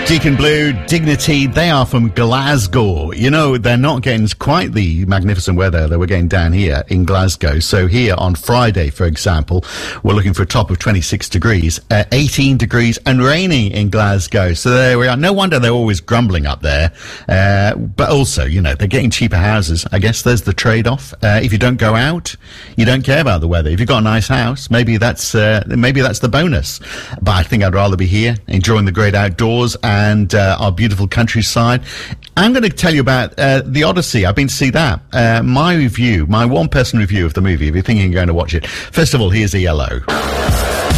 Deacon Blue, Dignity, they are from Glasgow. You know, they're not getting quite the magnificent weather that we're getting down here in Glasgow. So here on Friday, for example, we're looking for a top of 26 degrees, 18 degrees and raining in Glasgow. So there we are. No wonder they're always grumbling up there. But also, you know, they're getting cheaper houses. I guess there's the trade-off. If you don't go out, you don't care about the weather. If you've got a nice house, maybe that's the bonus. But I think I'd rather be here, enjoying the great outdoors and our beautiful countryside. I'm going to tell you about The Odyssey. I've been to see that. My one-person review of the movie, if you're thinking you're going to watch it. First of all, here's ELO.